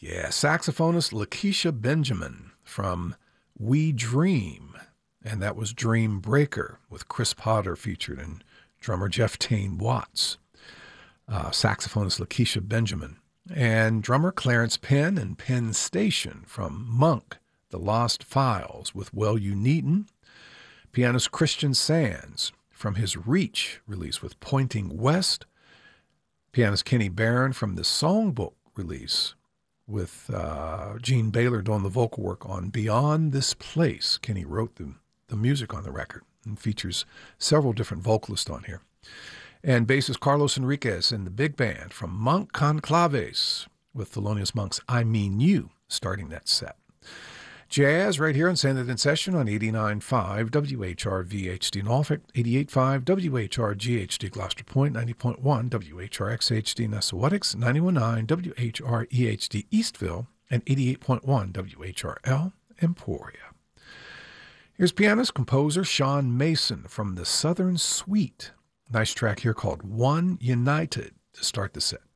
Yeah, saxophonist Lakeisha Benjamin from We Dream, and that was Dream Breaker with Chris Potter featured and drummer Jeff Tane Watts. Saxophonist Lakeisha Benjamin, and drummer Clarence Penn and Penn Station from Monk, The Lost Files with Well You Needn't. Pianist Christian Sands from his Reach release with Pointing West. Pianist Kenny Barron from the Songbook release with Gene Baylor doing the vocal work on Beyond This Place. Kenny wrote the music on the record and features several different vocalists on here. And bassist Carlos Enriquez in the big band from Monk Conclaves with Thelonious Monk's I Mean You starting that set. Jazz right here on Send It In Session on 89.5 WHRV-HD Norfolk, 88.5 WHRG-HD Gloucester Point, 90.1 WHRX-HD Nessawatix, 91.9 WHRE-HD Eastville, and 88.1 WHRL Emporia. Here's pianist, composer Sean Mason from the Southern Suite. Nice track here called One United to start the set.